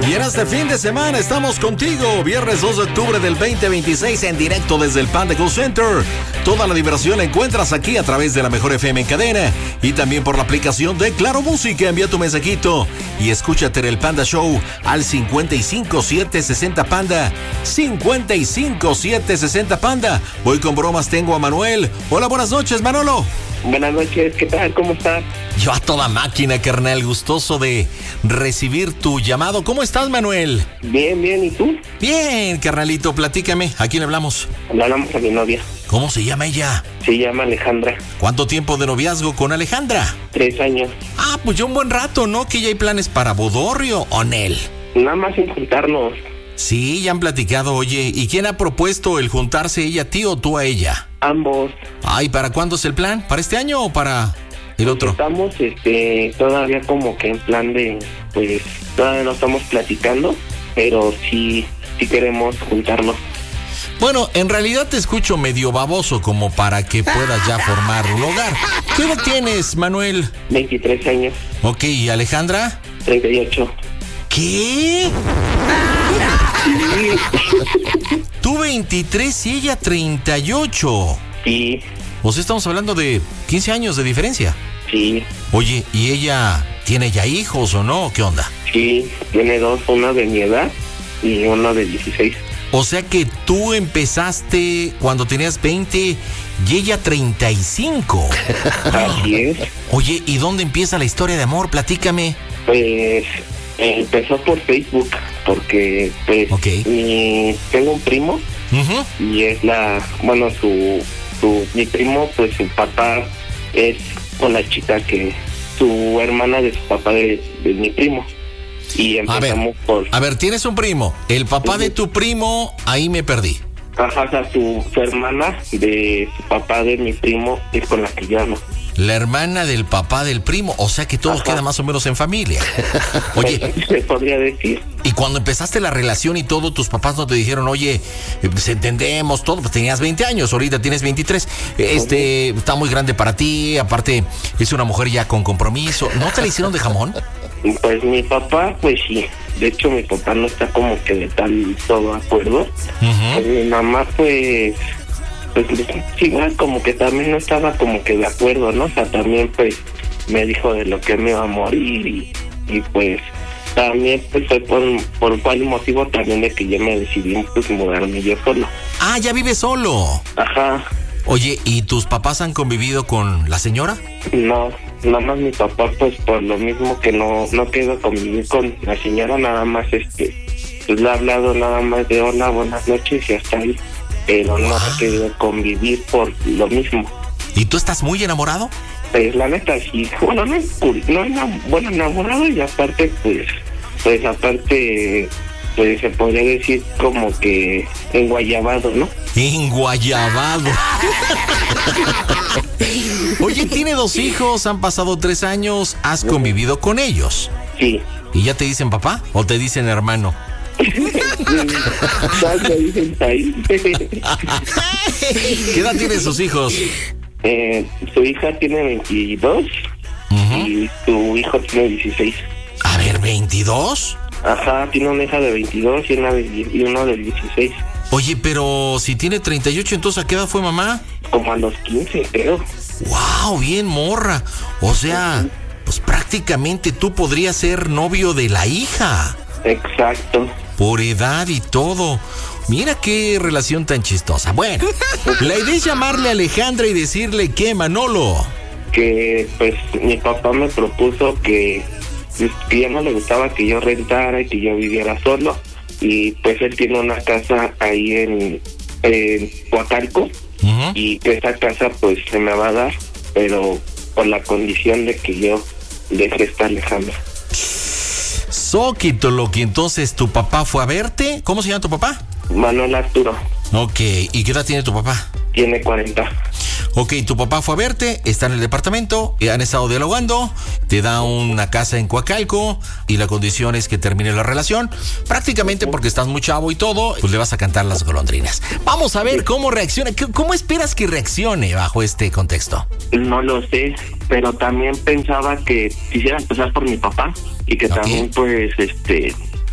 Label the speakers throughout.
Speaker 1: Y en este fin de semana estamos contigo, viernes 2 de octubre del 2026, en directo desde el Panda Go Center. Toda la diversión la encuentras aquí a través de la Mejor FM en cadena y también por la aplicación de Claro Música. Envía tu mensajito y escúchate en el Panda Show al 55760 Panda. 55760 Panda. Voy con bromas, tengo a Manuel. Hola, buenas noches, Manolo.
Speaker 2: Buenas noches, ¿qué tal? ¿Cómo estás?
Speaker 1: Yo a toda máquina, carnal, gustoso de recibir tu llamado. ¿Cómo estás, Manuel?
Speaker 2: Bien, bien, ¿y tú?
Speaker 1: Bien, carnalito, platícame. ¿A quién le hablamos?
Speaker 2: Le hablamos a mi novia.
Speaker 1: ¿Cómo se llama ella?
Speaker 2: Se llama Alejandra.
Speaker 1: ¿Cuánto tiempo de noviazgo con Alejandra?
Speaker 2: 3 años.
Speaker 1: Ah, pues ya un buen rato, ¿no? Que ya hay planes para bodorrio, ¿o Nel?
Speaker 2: Nada más sin juntarnos.
Speaker 1: Sí, ya han platicado, oye. ¿Y quién ha propuesto el juntarse, ella a ti o tú a ella?
Speaker 2: Ambos.
Speaker 1: Ay, ¿para cuándo es el plan? ¿Para este año o para el otro?
Speaker 2: Estamos todavía como que en plan de, pues, todavía no estamos platicando, pero sí queremos juntarnos.
Speaker 1: Bueno, en realidad te escucho medio baboso como para que puedas ya formar un hogar. ¿Qué edad tienes, Manuel?
Speaker 2: 23 años.
Speaker 1: Ok, ¿y Alejandra?
Speaker 2: 38.
Speaker 1: ¿Qué? Tú 23 y ella 38.
Speaker 2: Sí.
Speaker 1: O sea, estamos hablando de 15 años de diferencia.
Speaker 2: Sí.
Speaker 1: Oye, ¿y ella tiene ya hijos o no? ¿Qué onda?
Speaker 2: Sí, tiene 2, uno de mi edad y uno de 16.
Speaker 1: O sea que tú empezaste cuando tenías 20 y ella 35.
Speaker 2: Así es.
Speaker 1: Oye, ¿y dónde empieza la historia de amor? Platícame.
Speaker 2: Pues empezó por Facebook, porque pues tengo un primo.
Speaker 1: Uh-huh.
Speaker 2: Y es mi primo, pues su papá es con la chica que su hermana de su papá de mi primo. Y empezamos
Speaker 1: A ver, tienes un primo. El papá de tu primo, ahí me perdí.
Speaker 2: Ajá, o sea, su hermana de su papá de mi primo es con la que yo amo.
Speaker 1: La hermana del papá del primo, o sea que todos quedan más o menos en familia. Oye,
Speaker 2: se podría decir.
Speaker 1: Y cuando empezaste la relación y todo, tus papás no te dijeron, oye, pues entendemos todo, pues tenías 20 años, ahorita tienes 23, está muy grande para ti, aparte es una mujer ya con compromiso. ¿No te la hicieron de jamón?
Speaker 2: Pues mi papá, pues sí. De hecho, mi papá no está como que de tal todo acuerdo.
Speaker 1: Uh-huh.
Speaker 2: Mi mamá, pues igual como que también no estaba como que de acuerdo, ¿no? O sea, también pues me dijo de lo que me iba a morir y pues también pues fue por cuál motivo también de que yo me decidí pues mudarme yo solo.
Speaker 1: Ah, ya vives solo.
Speaker 2: Ajá.
Speaker 1: Oye, ¿y tus papás han convivido con la señora?
Speaker 2: No, nada más mi papá pues por lo mismo que no quedó convivir con la señora, nada más pues le ha hablado nada más de hola, buenas noches y hasta ahí. Pero no ha querido convivir por lo mismo.
Speaker 1: ¿Y tú estás muy enamorado?
Speaker 2: Pues la neta sí. Bueno, bueno, enamorado y aparte pues se podría decir como que enguayabado, ¿no?
Speaker 1: Enguayabado. Oye, tiene 2 hijos, han pasado 3 años, ¿has convivido con ellos?
Speaker 2: Sí.
Speaker 1: ¿Y ya te dicen papá o te dicen hermano? ¿Qué edad tienen sus hijos?
Speaker 2: Su hija tiene 22 y su hijo tiene 16.
Speaker 1: A ver, ¿22?
Speaker 2: Ajá, tiene una hija de 22 y uno de 16.
Speaker 1: Oye, pero si tiene 38, entonces ¿a qué edad fue mamá?
Speaker 2: Como a los 15, creo.
Speaker 1: ¡Wow! Bien morra. O sea, pues prácticamente tú podrías ser novio de la hija.
Speaker 2: Exacto.
Speaker 1: Por edad y todo. Mira qué relación tan chistosa. Bueno, la idea es llamarle a Alejandra y decirle que, Manolo.
Speaker 2: Que pues mi papá me propuso que ya no le gustaba que yo rentara y que yo viviera solo. Y pues él tiene una casa ahí en Coacalco. Uh-huh. Y que esa casa pues se me va a dar, pero por la condición de que yo deje esta Alejandra.
Speaker 1: Soquito, Loki, entonces tu papá fue a verte. ¿Cómo se llama tu papá?
Speaker 2: Manuel Arturo.
Speaker 1: Ok, ¿y qué edad tiene tu papá?
Speaker 2: Tiene 40.
Speaker 1: Ok, tu papá fue a verte, está en el departamento, han estado dialogando, te da una casa en Coacalco y la condición es que termine la relación, prácticamente porque estás muy chavo y todo, pues le vas a cantar las golondrinas. Vamos a ver cómo reacciona, ¿cómo esperas que reaccione bajo este contexto?
Speaker 2: No lo sé, pero también pensaba que quisiera empezar por mi papá y que también pues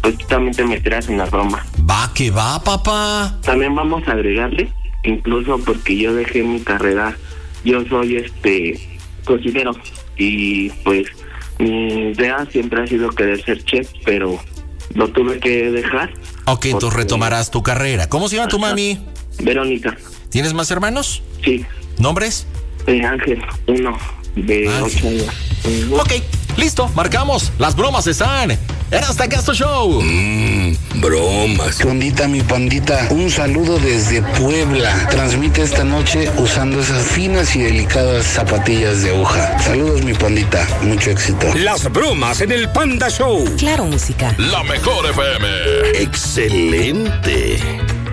Speaker 2: pues tú también te meterás en la broma.
Speaker 1: Va que va, papá.
Speaker 2: También vamos a agregarle, incluso porque yo dejé mi carrera, yo soy cocinero y pues mi idea siempre ha sido querer ser chef, pero lo tuve que dejar.
Speaker 1: Ok, entonces retomarás tu carrera. ¿Cómo se llama tu mami?
Speaker 2: Verónica.
Speaker 1: ¿Tienes más hermanos?
Speaker 2: Sí.
Speaker 1: ¿Nombres?
Speaker 2: Ángel, uno de 8 años.
Speaker 1: Ok, listo, marcamos. Las bromas están en Hasta Castro Show.
Speaker 3: Bromas.
Speaker 4: Pandita, mi pandita, un saludo desde Puebla. Transmite esta noche usando esas finas y delicadas zapatillas de aguja. Saludos, mi pandita. Mucho éxito.
Speaker 3: Las bromas en el Panda Show.
Speaker 5: Claro, música.
Speaker 6: La mejor FM.
Speaker 3: Excelente.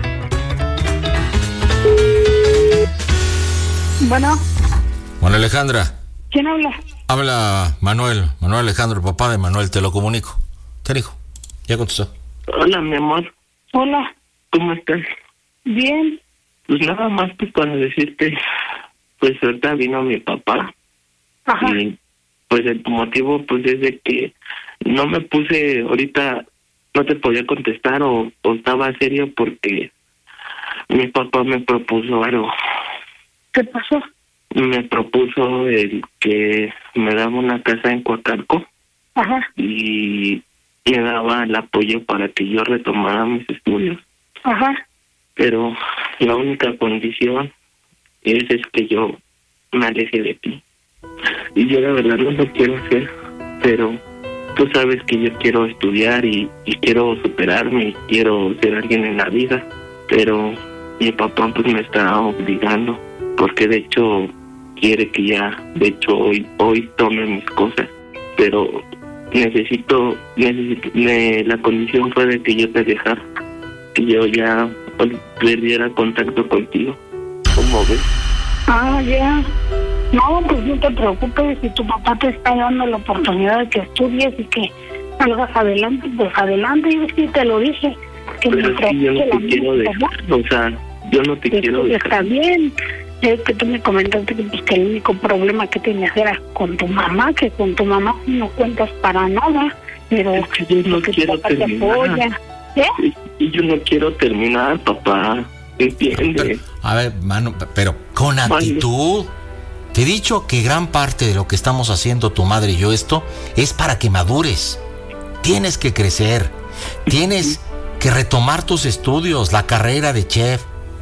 Speaker 7: Bueno.
Speaker 1: Bueno, Alejandra.
Speaker 7: ¿Quién habla?
Speaker 1: Habla Manuel Alejandro, el papá de Manuel, te lo comunico. ¿Qué dijo? Ya contestó.
Speaker 2: Hola, mi amor.
Speaker 7: Hola.
Speaker 2: ¿Cómo estás?
Speaker 7: Bien.
Speaker 2: Pues nada más pues para decirte, pues ahorita vino mi papá.
Speaker 7: Ajá.
Speaker 2: Y pues el motivo pues es de que no me puse, ahorita no te podía contestar o estaba serio porque mi papá me propuso algo.
Speaker 7: ¿Qué pasó?
Speaker 2: Me propuso el que me daba una casa en Coacalco.
Speaker 7: Ajá.
Speaker 2: Y me daba el apoyo para que yo retomara mis estudios.
Speaker 7: Ajá.
Speaker 2: Pero la única condición es que yo me aleje de ti. Y yo la verdad no lo quiero hacer, pero tú sabes que yo quiero estudiar y quiero superarme y quiero ser alguien en la vida. Pero mi papá pues me está obligando, porque de hecho quiere que ya, de hecho hoy tome mis cosas, pero necesito la condición fue de que yo te dejara, que yo ya perdiera contacto contigo. ¿Cómo ves?
Speaker 7: Ah, ya. No, pues no te preocupes, si tu papá te está dando la oportunidad de que estudies y que salgas adelante, pues adelante. Yo sí te lo dije, que
Speaker 2: Pero
Speaker 7: mientras
Speaker 2: sí, yo no
Speaker 7: que la
Speaker 2: te quiero
Speaker 7: música,
Speaker 2: dejar, o sea, yo no te quiero
Speaker 7: pues,
Speaker 2: dejar.
Speaker 7: está bien. Es que tú me comentaste que, pues, que el único problema que tenías era con tu mamá, que con tu mamá no cuentas para nada, pero
Speaker 2: Es que yo no
Speaker 7: que tu
Speaker 2: quiero
Speaker 7: papá te
Speaker 2: terminar.
Speaker 7: apoya. ¿Eh?
Speaker 2: Y yo no quiero terminar, papá. ¿Entiendes?
Speaker 1: A ver, Manu, pero con actitud. Te he dicho que gran parte de lo que estamos haciendo tu madre y yo es para que madures. Tienes que crecer. Tienes que retomar tus estudios, la carrera de chef.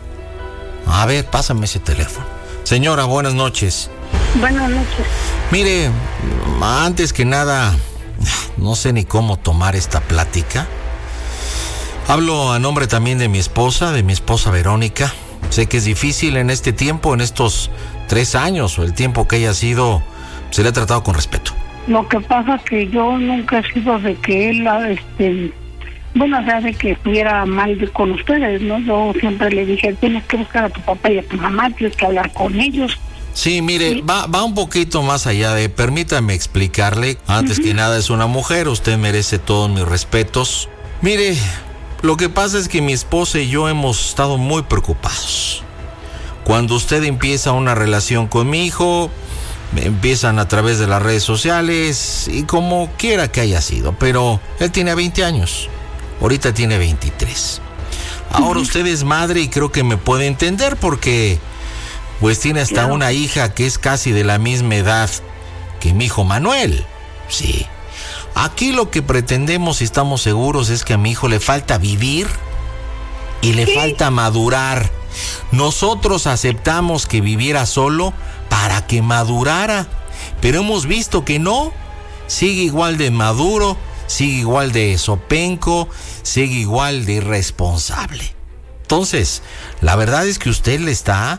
Speaker 1: A ver, pásame ese teléfono. Señora, buenas noches.
Speaker 7: Buenas noches.
Speaker 1: Mire, antes que nada, no sé ni cómo tomar esta plática. Hablo a nombre también de mi esposa Verónica. Sé que es difícil en este tiempo, en estos 3 años o el tiempo que haya sido, se le ha tratado con respeto.
Speaker 7: Lo que pasa es que yo nunca he sido de que él, bueno, o sea, de que estuviera mal con ustedes, ¿no? Yo siempre le dije, tienes que buscar a tu papá y a tu mamá, tienes que hablar con ellos.
Speaker 1: Sí, mire, ¿sí? Va un poquito más allá de, permítame explicarle, antes que nada es una mujer, usted merece todos mis respetos. Mire, lo que pasa es que mi esposa y yo hemos estado muy preocupados. Cuando usted empieza una relación con mi hijo, empiezan a través de las redes sociales y como quiera que haya sido, pero él tiene 20 años, ahorita tiene 23. Ahora usted es madre y creo que me puede entender porque pues tiene hasta una hija que es casi de la misma edad que mi hijo Manuel. Sí. Aquí lo que pretendemos y estamos seguros es que a mi hijo le falta vivir y le falta madurar. Nosotros aceptamos que viviera solo para que madurara, pero hemos visto que no. Sigue igual de maduro, sigue igual de sopenco, sigue igual de irresponsable. Entonces, la verdad es que usted le está,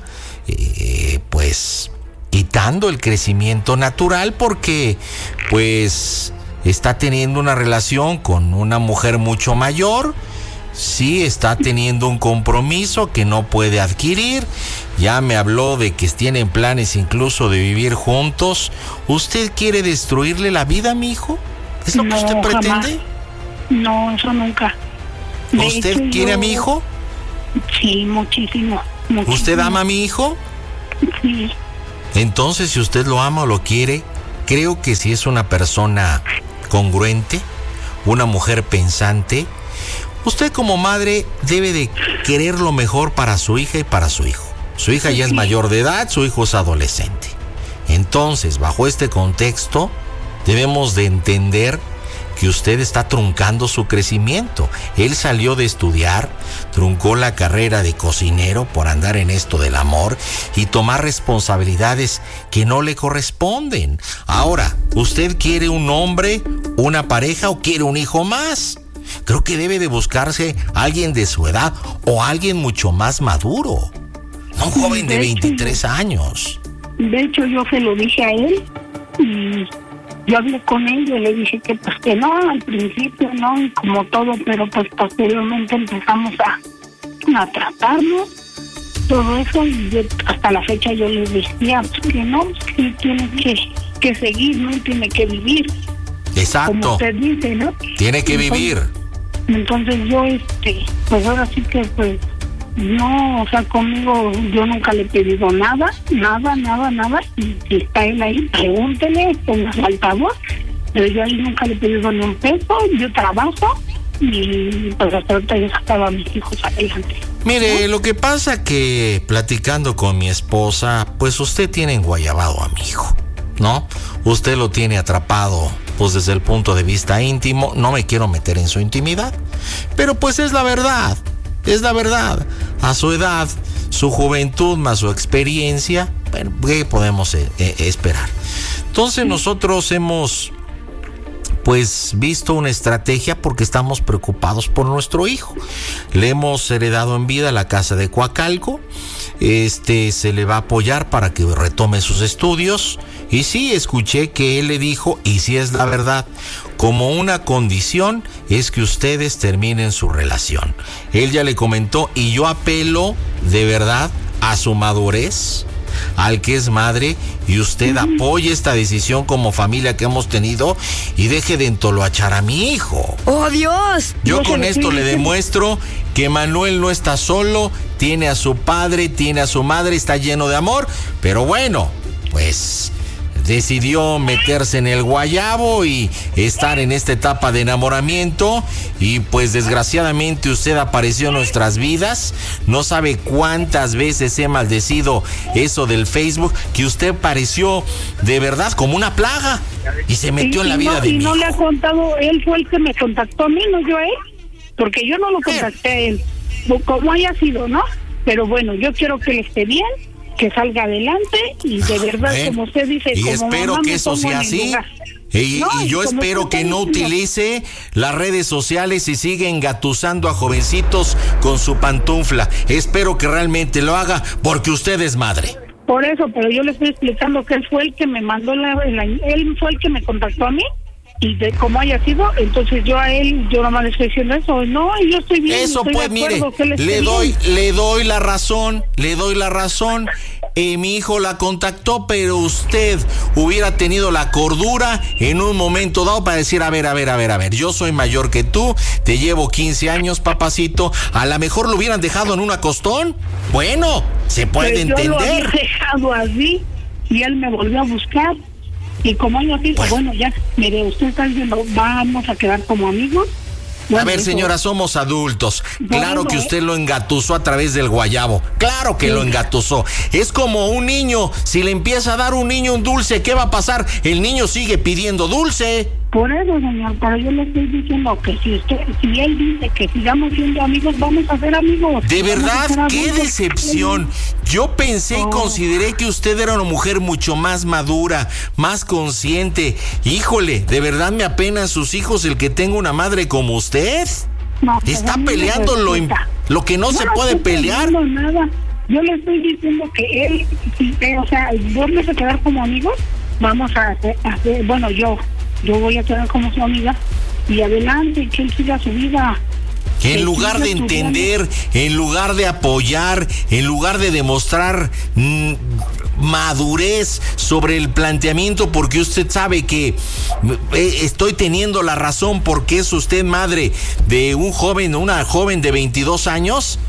Speaker 1: pues, quitando el crecimiento natural porque, pues, está teniendo una relación con una mujer mucho mayor. Sí, está teniendo un compromiso que no puede adquirir. Ya me habló de que tienen planes incluso de vivir juntos. ¿Usted quiere destruirle la vida a mi hijo? ¿Es lo que usted pretende?
Speaker 7: Jamás. No, eso nunca.
Speaker 1: ¿Usted quiere a mi hijo?
Speaker 7: Sí, muchísimo.
Speaker 1: ¿Usted ama a mi hijo?
Speaker 7: Sí.
Speaker 1: Entonces, si usted lo ama o lo quiere, creo que si es una persona congruente, una mujer pensante. Usted como madre debe de querer lo mejor para su hija y para su hijo. Su hija ya es mayor de edad, su hijo es adolescente. Entonces, bajo este contexto, debemos de entender que usted está truncando su crecimiento. Él salió de estudiar, truncó la carrera de cocinero por andar en esto del amor y tomar responsabilidades que no le corresponden. Ahora, ¿usted quiere un hombre, una pareja o quiere un hijo más? Creo que debe de buscarse alguien de su edad o alguien mucho más maduro. No un joven de 23 años.
Speaker 7: De hecho, yo se lo dije a él y yo hablé con él y le dije que pues que no, al principio no, y como todo, pero pues posteriormente empezamos a tratarnos, todo eso, y yo, hasta la fecha yo les decía pues, que no, que tiene que seguir, ¿no? Tiene que vivir.
Speaker 1: Exacto.
Speaker 7: Como usted dice, ¿no?
Speaker 1: Tiene que vivir.
Speaker 7: Entonces yo, pues ahora sí que pues no, o sea, conmigo yo nunca le he pedido nada, y si está él ahí, pregúntele, ponga su altavoz, pero yo ahí nunca le he pedido ni un peso, yo trabajo y pues hasta ahorita yo sacaba a mis hijos adelante.
Speaker 1: Mire, lo que pasa que platicando con mi esposa, pues usted tiene enguayabado a mi hijo, ¿no? Usted lo tiene atrapado, pues desde el punto de vista íntimo. No me quiero meter en su intimidad, pero pues es la verdad. Es la verdad. A su edad, su juventud más su experiencia, bueno, ¿qué podemos esperar? Entonces nosotros hemos pues visto una estrategia porque estamos preocupados por nuestro hijo. Le hemos heredado en vida la casa de Coacalco. Se le va a apoyar para que retome sus estudios. Y sí, escuché que él le dijo, y sí es la verdad, como una condición es que ustedes terminen su relación. Él ya le comentó, y yo apelo de verdad a su madurez, al que es madre, y usted apoye esta decisión como familia que hemos tenido y deje de entoloachar a mi hijo.
Speaker 5: ¡Oh, Dios!
Speaker 1: Yo con esto le demuestro que Manuel no está solo, tiene a su padre, tiene a su madre, está lleno de amor, pero bueno, pues decidió meterse en el guayabo y estar en esta etapa de enamoramiento, y pues desgraciadamente usted apareció en nuestras vidas. No sabe cuántas veces he maldecido eso del Facebook, que usted pareció de verdad como una plaga y se metió en la vida de mi hijo.
Speaker 7: Y no le ha contado, él fue el que me contactó a mí, no yo a él, porque yo no lo contacté a él, como haya sido, ¿no? Pero bueno, yo quiero que él esté bien, que salga adelante, y de verdad, como usted dice,
Speaker 1: y
Speaker 7: como
Speaker 1: espero que eso sea así. Y yo espero que no utilice las redes sociales y siga engatusando a jovencitos con su pantufla. Espero que realmente lo haga, porque usted es madre.
Speaker 7: Por eso, pero yo le estoy explicando que él fue el que me mandó él fue el que me contactó a mí, y de cómo haya sido, entonces yo a él, yo nomás le estoy diciendo eso, no, yo estoy bien.
Speaker 1: Eso pues, mire, le doy la razón. Mi hijo la contactó, pero usted hubiera tenido la cordura en un momento dado para decir, a ver, yo soy mayor que tú, te llevo 15 años, papacito, a lo mejor lo hubieran dejado en un acostón. Bueno, se puede entender. Yo lo había
Speaker 7: dejado así, y él me volvió a buscar. Y como yo digo, bueno, ya, mire, usted está diciendo, vamos a quedar como amigos. Bueno,
Speaker 1: a ver, señora, somos adultos. Claro que usted lo engatusó a través del guayabo. Claro que lo engatusó. Es como un niño. Si le empieza a dar un niño un dulce, ¿qué va a pasar? El niño sigue pidiendo dulce.
Speaker 7: Por eso, señor, pero yo le estoy diciendo que si él dice que sigamos siendo amigos, vamos a ser amigos.
Speaker 1: De verdad, qué decepción. Yo pensé y consideré que usted era una mujer mucho más madura, más consciente. Híjole, de verdad me apena a sus hijos el que tenga una madre como usted. No, está peleando lo que no se puede pelear.
Speaker 7: No, nada. Yo le estoy diciendo que él, o sea, vamos a quedar como amigos, vamos a hacer, bueno, yo voy a quedar como su amiga, y adelante, que él siga su vida.
Speaker 1: Que en lugar de entender, en lugar de apoyar, en lugar de demostrar madurez sobre el planteamiento, porque usted sabe que estoy teniendo la razón, porque es usted madre de un joven, una joven de 22 años,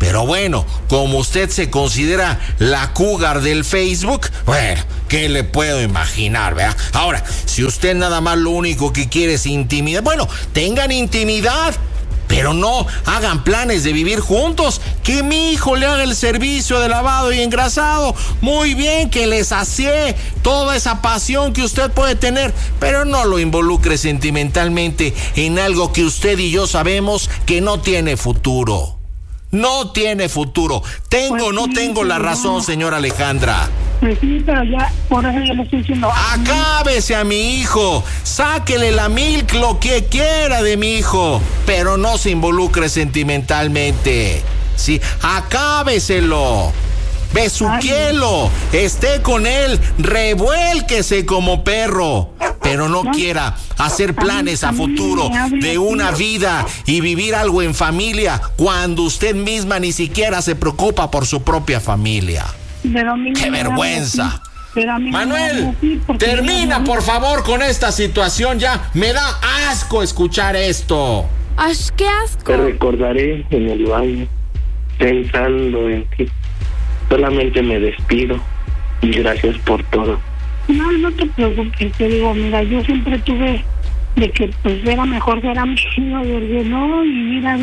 Speaker 1: Pero bueno, como usted se considera la cougar del Facebook, bueno, ¿qué le puedo imaginar, verdad? Ahora, si usted nada más lo único que quiere es intimidad, bueno, tengan intimidad, pero no hagan planes de vivir juntos. Que mi hijo le haga el servicio de lavado y engrasado. Muy bien, que le sacie toda esa pasión que usted puede tener, pero no lo involucre sentimentalmente en algo que usted y yo sabemos que no tiene futuro. No tiene futuro. ¿Tengo o no tengo la razón, señora Alejandra?
Speaker 7: Pues sí, pero ya, por eso yo le estoy diciendo.
Speaker 1: Acábese a mi hijo, sáquele la milk, lo que quiera de mi hijo, pero no se involucre sentimentalmente. Sí, acábeselo, besuquielo, esté con él, revuélquese como perro, pero no quiera hacer planes a futuro de una vida y vivir algo en familia cuando usted misma ni siquiera se preocupa por su propia familia. ¡Qué vergüenza! Manuel, termina por favor con esta situación ya. Me da asco escuchar esto.
Speaker 5: ¡Qué asco!
Speaker 2: Te recordaré en el baño, pensando en ti. Solamente me despido y gracias por todo.
Speaker 7: No te preocupes, te digo, mira, yo siempre tuve de que pues era mejor ser amigo, porque no, y mira,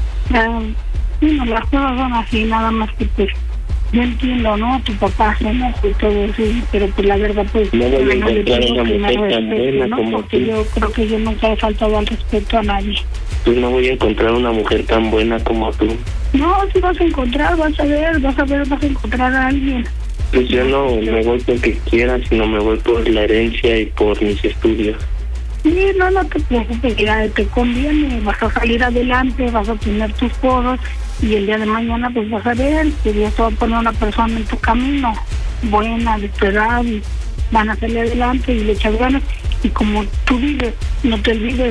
Speaker 7: bueno, las cosas son así, nada más que pues yo entiendo, ¿no? Tu papá se enoja y todo eso, pero pues la verdad pues
Speaker 2: no voy a encontrar una mujer tan buena, ¿no? Como
Speaker 7: porque
Speaker 2: tú.
Speaker 7: Yo creo que yo nunca he faltado al respeto a nadie.
Speaker 2: Pues no voy a encontrar una mujer tan buena como tú.
Speaker 7: No, sí vas a encontrar, vas a encontrar a alguien.
Speaker 2: Pues yo no me voy porque quiera, sino me voy por la herencia y por mis estudios.
Speaker 7: Sí, no te preocupes, mira, te conviene, vas a salir adelante, vas a tener tus cosas y el día de mañana pues vas a ver que Dios te va a poner una persona en tu camino, buena, de tu edad, y van a salir adelante y le echas ganas. Y como tú dices, no te olvides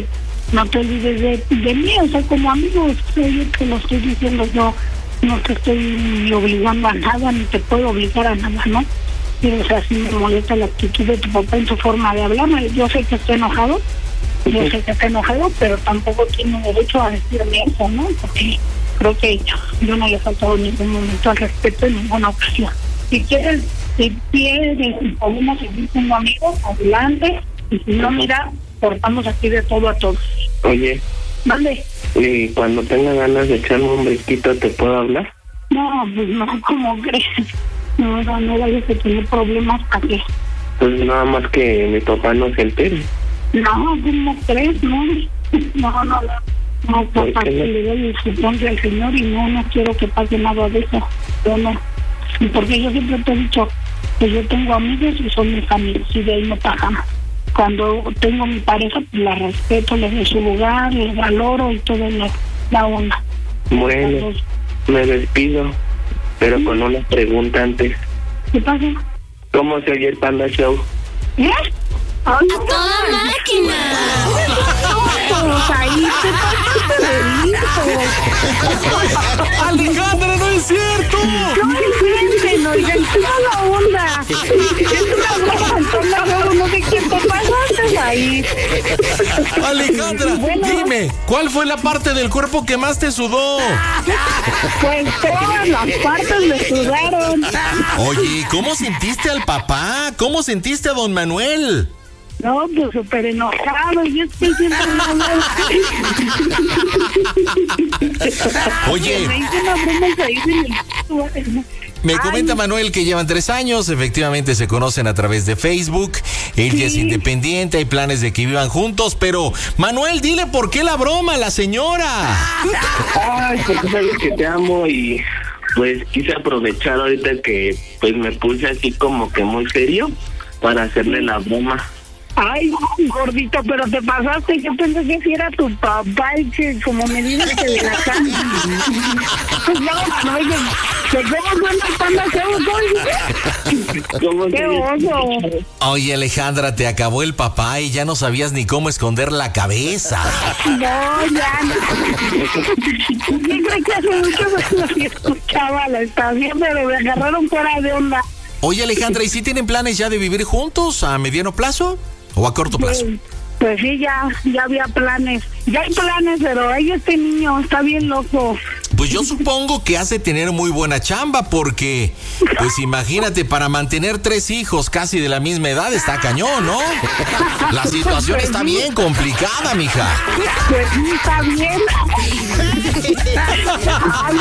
Speaker 7: de mí, o sea, como amigo, yo te lo estoy diciendo, yo no te estoy obligando a nada, ni te puedo obligar a nada, ¿no? Pero, o sea, sí me molesta la actitud de tu papá en su forma de hablar. Yo sé que está enojado, pero tampoco tiene derecho a decirme eso, ¿no? Porque creo que yo no le he faltado en ningún momento al respeto en ninguna ocasión. Si quieres, si podemos seguir siendo amigos, adelante, y si no, mira, cortamos aquí de todo a todos.
Speaker 2: Oye,
Speaker 7: ¿Vale?
Speaker 2: y cuando tenga ganas de echarme un brinquito, ¿te puedo hablar?
Speaker 7: No, pues no, ¿cómo crees? No vayas a tener problemas, ¿para qué?
Speaker 2: Pues nada más que mi papá no se entere.
Speaker 7: No, ¿cómo crees? No, papá, que le doy el suponte al Señor y no quiero que pase nada de eso. Yo no. Porque yo siempre te he dicho que yo tengo amigos y son mis amigos y de ahí no pasamos. Cuando tengo mi pareja, pues la respeto, le doy su lugar, le valoro y todo la onda.
Speaker 2: Bueno, me despido, pero con una pregunta antes.
Speaker 7: ¿Qué pasa?
Speaker 2: ¿Cómo se oye el Panda Show?
Speaker 7: ¿Eh? ¡A
Speaker 5: toda máquina!
Speaker 7: Ahí te
Speaker 1: Alejandra, no es cierto.
Speaker 7: No inventen, toda la onda. No sé qué te pasaste ahí.
Speaker 1: Alejandra, dime, ¿cuál fue la parte del cuerpo que más te sudó?
Speaker 7: Pues todas las partes me sudaron.
Speaker 1: Oye, ¿cómo sentiste al papá? ¿Cómo sentiste a don Manuel?
Speaker 7: No, pues súper enojado. Yo estoy siempre enojado.
Speaker 1: Oye, me comenta Manuel que llevan 3 años, efectivamente se conocen a través de Facebook, él ya es independiente, hay planes de que vivan juntos, pero Manuel, dile por qué la broma a la señora.
Speaker 2: Ay, porque sabes que te amo y pues quise aprovechar ahorita que pues me puse así como que muy serio para hacerle la broma.
Speaker 7: Ay, gordito, pero te pasaste. Yo pensé que si era tu papá y que como me dices que de la casa. Pues no, oye, te vemos buena Panda Show. ¡Qué oso!
Speaker 1: Oye, Alejandra, te acabó el papá y ya no sabías ni cómo esconder la cabeza.
Speaker 7: No, ya no. Yo creo que hace mucho que escuchaba la estación, pero me agarraron fuera de onda.
Speaker 1: Oye, Alejandra, ¿y si tienen planes ya de vivir juntos a mediano plazo o a corto plazo?
Speaker 7: Pues sí, ya había planes. Ya hay planes, pero ahí este niño está bien loco.
Speaker 1: Pues yo supongo que hace tener muy buena chamba porque, pues imagínate, para mantener 3 hijos casi de la misma edad está cañón, ¿no? La situación está bien complicada, mija.
Speaker 7: Pues sí, está bien. Ay,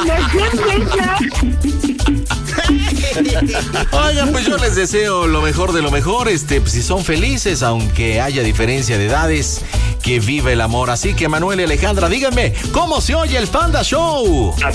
Speaker 1: Oigan, pues yo les deseo lo mejor de lo mejor, pues, si son felices, aunque haya diferencia de edades, que viva el amor. Así que Manuel y Alejandra, díganme, ¿cómo se oye el Panda Show?
Speaker 2: A